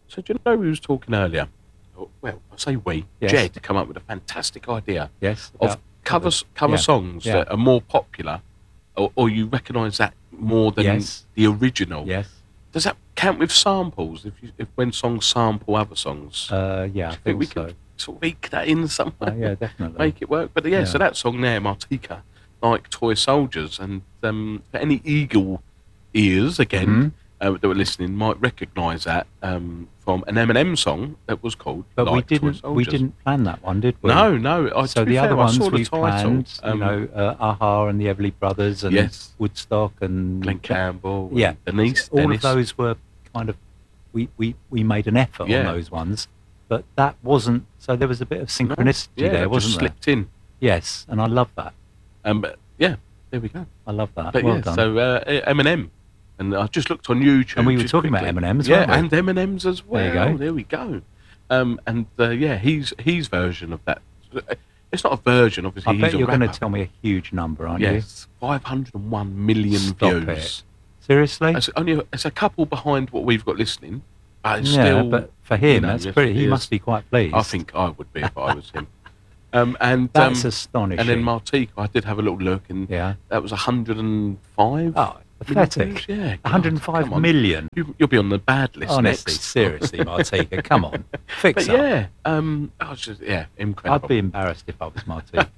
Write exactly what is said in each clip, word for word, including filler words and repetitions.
So do you know we was talking earlier? oh, Well, I say we. Yes. Jed come up with a fantastic idea Yes. of about cover cover Yeah. songs Yeah. that are more popular, or, or you recognise that more than Yes. the original. Yes. Does that count with samples? If you, if when songs sample other songs, Uh, yeah, I do you think we so. could sort of eke that in somewhere? Uh, yeah, definitely. Make it work. But yeah, so Yeah. that song there, Martika, like Toy Soldiers, and um, for any eagle ears again Mhm. uh, that were listening might recognise that um, from an Eminem song that was called But like we Toy didn't. Soldiers. We didn't plan that one, did we? No, no. I, So to be the fair, other I ones saw the we title. planned, um, you know, uh, Aha and the Everly Brothers and Yes. Woodstock and Glenn Campbell, Yeah, and Denise, all Dennis. of those were kind of we, we, we made an effort Yeah. on those ones, but that wasn't. So there was a bit of No, synchronicity yeah, there, that wasn't just there? slipped in. Yes, and I love that. Um, but yeah, there we go. I love that. But well yeah, done. so uh, Eminem, and I just looked on YouTube. And we were just talking quickly. about Eminem as yeah, well, and Eminem's as well. There you go. There we go. Um, and uh, yeah, he's his version of that. It's not a version, obviously. I he's bet a you're going to rapper. tell me a huge number, aren't Yes, five hundred and one million Stop views. it. you? Seriously? It's only a, it's a couple behind what we've got listening, but it's yeah, still. but for him, you know, that's yes, pretty. it He is. must be quite pleased. I think I would be if I was him. Um, and that's um, astonishing. and then Martika, I did have a little look, and yeah. that was one hundred and five. Oh, pathetic. Yeah, God, one hundred five come on. million. You, you'll be on the bad list Honestly, next. seriously, Martika, come on, fix But up. yeah, um, I was just yeah, incredible. I'd be embarrassed if I was Martika.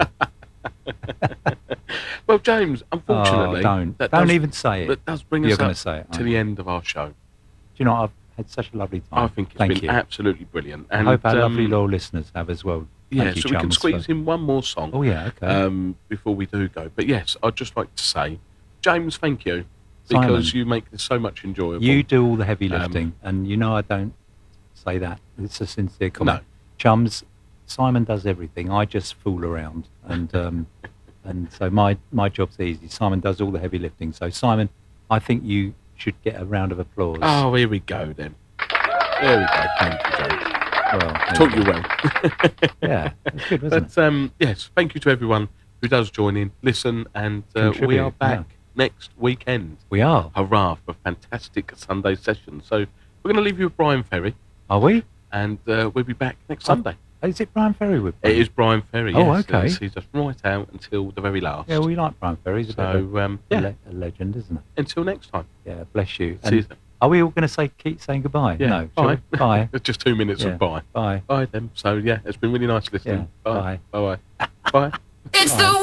Well, James, unfortunately, oh, don't that don't does, even say it. that does bring You're us going up to say it. to aren't the you? end of our show. Do you know, I've had such a lovely time. I think it's Thank been you. absolutely brilliant. I And, hope our um, lovely loyal listeners have as well. Yeah, Thank you, so we can chums, squeeze for- in one more song. Oh yeah, okay. Um, before we do go. But yes, I'd just like to say, James, thank you Simon, because you make this so much enjoyable. you do all the heavy Um, lifting, and you know I don't say that. It's a sincere comment. No. Chums, Simon does everything. I just fool around, and um, and so my my job's easy. Simon does all the heavy lifting. So Simon, I think you should get a round of applause. Oh, here we go then. There we go. Thank you, James. well, there Taught you you go. well. Yeah, it's good, wasn't it? But um, yes, thank you to everyone who does join in, listen, and uh, we Contribute, are back yeah. next weekend. We are. Hurrah for a fantastic Sunday session. So we're going to leave you with Brian Ferry, Are we? and uh, we'll be back next Oh, Sunday. Is it Brian Ferry with? It is Brian Ferry. Oh, yes. okay. Yes, he's just right out until the very last. Yeah, we like Brian Ferry. He's a bit of so a, um, a, yeah, le- a legend, isn't it? until next time. Yeah, bless you. See you And then. are we all going to say keep saying goodbye? Yeah, No. shall bye. we? Bye. It's just two minutes Yeah. of bye. Bye. Bye then. So yeah, it's been really nice listening. Yeah, Bye. Bye. Bye. Bye. It's the